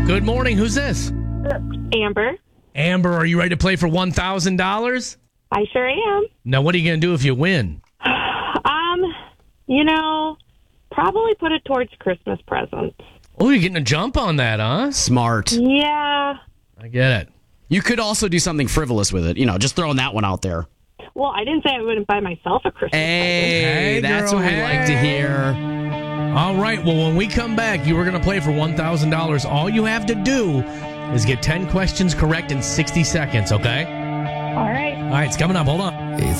Good morning. Who's this? Amber. Amber, are you ready to play for $1,000? I sure am. Now, what are you going to do if you win? Probably put it towards Christmas presents. Oh, you're getting a jump on that, huh? Smart. Yeah. I get it. You could also do something frivolous with it. Just throwing that one out there. Well, I didn't say I wouldn't buy myself a Christmas present. Hey, that's girl, what we like to hear. All right. Well, when we come back, you are going to play for $1,000. All you have to do is get 10 questions correct in 60 seconds, okay? All right. All right, it's coming up. Hold on.